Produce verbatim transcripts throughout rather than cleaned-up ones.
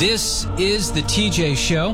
This is the T J Show,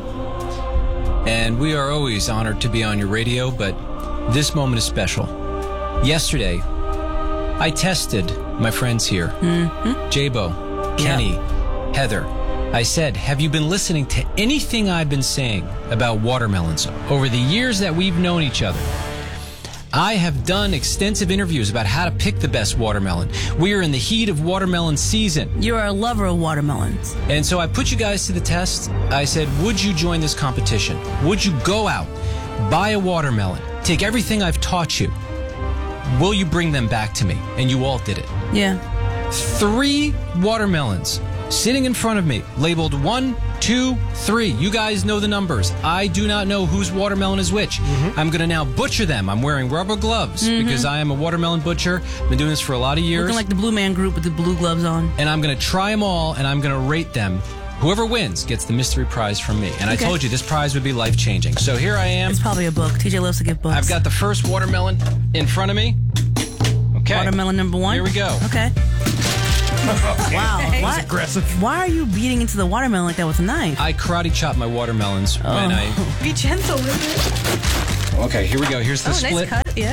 and we are always honored to be on your radio, but this moment is special. Yesterday, I tested my friends here, mm-hmm. J-Bo, Kenny, yeah. Heather. I said, have you been listening to anything I've been saying about watermelons over the years that we've known each other? I have done extensive interviews about how to pick the best watermelon. We are in the heat of watermelon season. You are a lover of watermelons. And so I put you guys to the test. I said, would you join this competition? Would you go out, buy a watermelon, take everything I've taught you? Will you bring them back to me? And you all did it. Yeah. Three watermelons sitting in front of me, labeled one, two, three. You guys know the numbers. I do not know whose watermelon is which. Mm-hmm. I'm going to now butcher them. I'm wearing rubber gloves mm-hmm. because I am a watermelon butcher. I've been doing this for a lot of years. Looking like the Blue Man Group with the blue gloves on. And I'm going to try them all, and I'm going to rate them. Whoever wins gets the mystery prize from me. And okay. I told you this prize would be life-changing. So here I am. It's probably a book. T J loves to give books. I've got the first watermelon in front of me. Okay. Watermelon number one? Here we go. Okay. Wow. That was aggressive. Why are you beating into the watermelon like that with a knife? I karate chop my watermelons oh. when I... Be gentle with it. Okay, here we go. Here's the oh, split. Nice cut, yeah.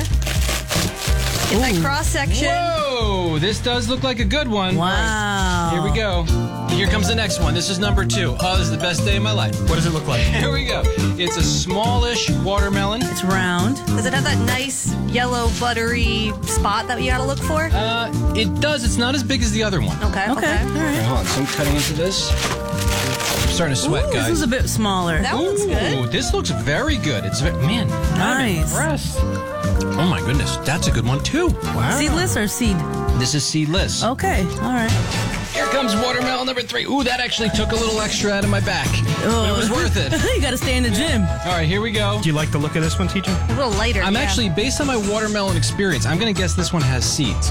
Get that cross-section. Whoa! This does look like a good one. Wow. Here we go. Here comes the next one. This is number two. Oh, this is the best day of my life. What does it look like? Here we go. It's a smallish watermelon. It's round. Does it have that nice yellow buttery spot that you gotta look for? Uh, it does. It's not as big as the other one. Okay. Okay. okay. All right. Hold on. So I'm cutting into this. I'm starting to sweat, Ooh, guys. This is a bit smaller. That Ooh, looks good. This looks very good. It's man. Nice. I'm impressed. Oh my goodness, that's a good one too. Wow. Seedless or seed? This is seedless. Okay. All right. Here comes watermelon number three. Ooh, that actually took a little extra out of my back. Oh. But it was worth it. You got to stay in the gym. All right, here we go. Do you like the look of this one, T J? A little lighter. I'm yeah. actually, based on my watermelon experience, I'm going to guess this one has seeds.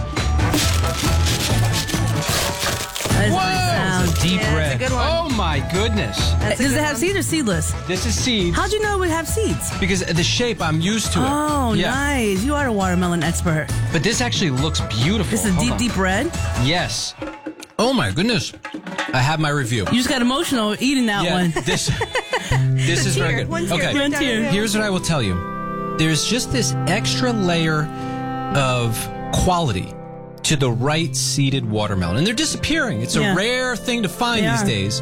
That is Whoa! nice sound. It's a deep Yeah, red. it's a good one. Oh my goodness. That's a Does good it have one. seeds or seedless? This is seeds. How'd you know it would have seeds? Because the shape, I'm used to it. Oh, yeah. nice. You are a watermelon expert. But this actually looks beautiful. This is a Hold deep, on. deep red? Yes. Oh my goodness. I have my review. You just got emotional eating that yeah, one. This, this is very good. One Okay. tear. One tear. Here's what I will tell you. There's just this extra layer of quality to the right seeded watermelon. And they're disappearing. It's a Yeah. rare thing to find They these are. days.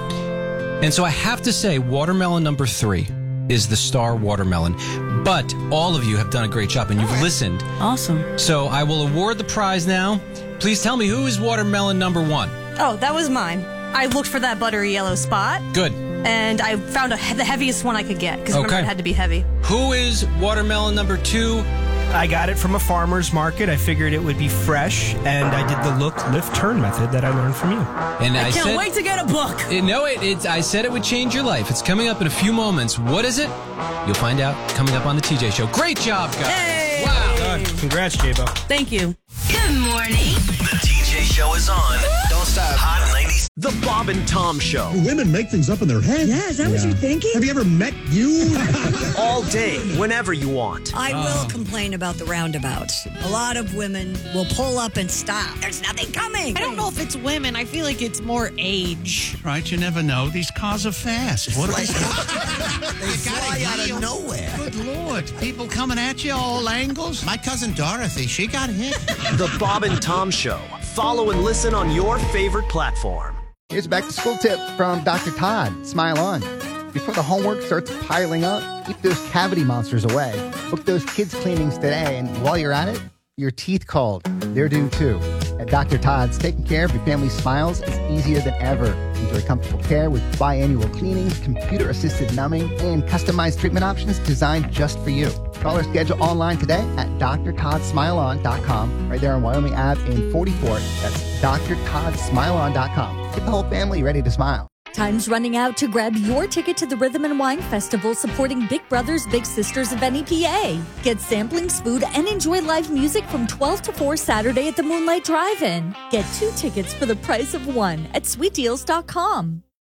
And so I have to say, watermelon number three is the star watermelon. But all of you have done a great job, and you've listened. Awesome. So I will award the prize now. Please tell me, who is watermelon number one? Oh, that was mine. I looked for that buttery yellow spot. Good. And I found a, the heaviest one I could get, because remember Okay. it had to be heavy. Who is watermelon number two? I got it from a farmer's market. I figured it would be fresh, and I did the look, lift, turn method that I learned from you. And I, I can't said, wait to get a book. It, no, it, it's, I said it would change your life. It's coming up in a few moments. What is it? You'll find out coming up on the T J Show. Great job, guys. Hey. Wow. Done. Congrats, J-Bo. Thank you. Good morning. The T J Show is on. Don't stop. Hot nineties. The Bob and Tom Show. Women make things up in their head. Yeah, is that what you're thinking? Have you ever met you? All day, whenever you want. I will complain about the roundabouts. A lot of women will pull up and stop. There's nothing coming. I don't know if it's women. I feel like it's more age. Right, you never know. These cars are fast. What Like, they fly out of nowhere. Good Lord. People coming at you all angles. My cousin Dorothy, she got hit. The Bob and Tom Show. Follow and listen on your favorite platform. Here's a back-to-school tip from Doctor Todd. Smile on. Before the homework starts piling up, keep those cavity monsters away. Book those kids' cleanings today, and while you're at it, your teeth called. They're due too. At Doctor Todd's, taking care of your family's smiles is easier than ever. Enjoy comfortable care with biannual cleanings, computer-assisted numbing, and customized treatment options designed just for you. Call or schedule online today at d r todd smile on dot com. Right there on Wyoming Avenue in forty-four. That's d r todd smile on dot com. Get the whole family ready to smile. Time's running out to grab your ticket to the Rhythm and Wine Festival supporting Big Brothers Big Sisters of N E P A. Get samplings, food, and enjoy live music from twelve to four Saturday at the Moonlight Drive-In. Get two tickets for the price of one at sweet deals dot com.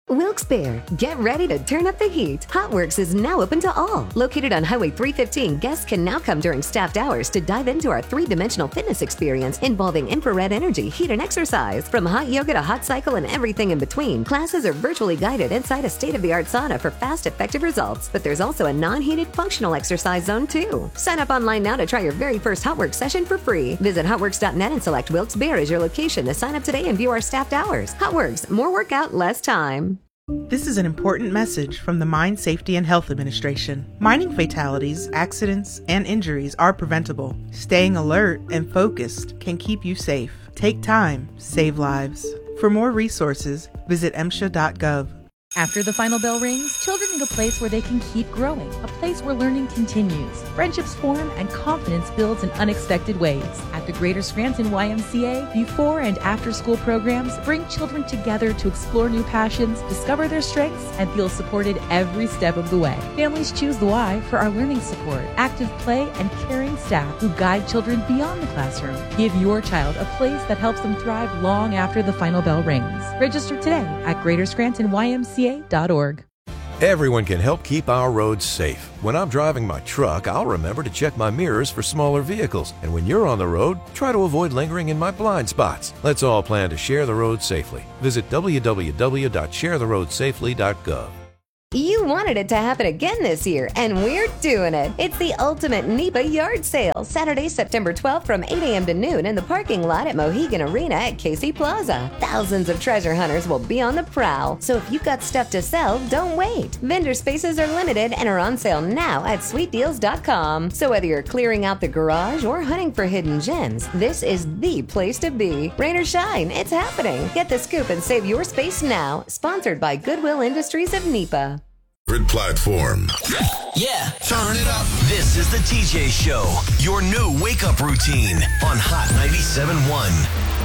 Wilkes-Barre, get ready to turn up the heat. HotWorks is now open to all. Located on Highway three fifteen, guests can now come during staffed hours to dive into our three-dimensional fitness experience involving infrared energy, heat, and exercise. From hot yoga to hot cycle and everything in between, classes are virtually guided inside a state-of-the-art sauna for fast, effective results. But there's also a non-heated functional exercise zone too. Sign up online now to try your very first HotWorks session for free. Visit hotworks dot net and select Wilkes-Barre as your location to sign up today and view our staffed hours. HotWorks, more workout, less time. This is an important message from the Mine Safety and Health Administration. Mining fatalities, accidents, and injuries are preventable. Staying alert and focused can keep you safe. Take time, save lives. For more resources, visit M S H A dot gov. After the final bell rings, children need a place where they can keep growing, a place where learning continues, friendships form, and confidence builds in unexpected ways. At the Greater Scranton Y M C A, before and after school programs bring children together to explore new passions, discover their strengths, and feel supported every step of the way. Families choose the Y for our learning support, active play, and caring staff who guide children beyond the classroom. Give your child a place that helps them thrive long after the final bell rings. Register today at Greater Scranton Y M C A dot org. Everyone can help keep our roads safe. When I'm driving my truck, I'll remember to check my mirrors for smaller vehicles. And when you're on the road, try to avoid lingering in my blind spots. Let's all plan to share the road safely. Visit w w w dot share the road safely dot gov. You wanted it to happen again this year, and we're doing it. It's the ultimate NEPA yard sale, Saturday, September twelfth from eight a.m. to noon in the parking lot at Mohegan Arena at Casey Plaza. Thousands of treasure hunters will be on the prowl, so if you've got stuff to sell, don't wait. Vendor spaces are limited and are on sale now at sweet deals dot com. So whether you're clearing out the garage or hunting for hidden gems, this is the place to be. Rain or shine, it's happening. Get the scoop and save your space now. Sponsored by Goodwill Industries of NEPA. Platform. Yeah. Turn it up. This is the T J Show, your new wake-up routine on Hot ninety-seven point one.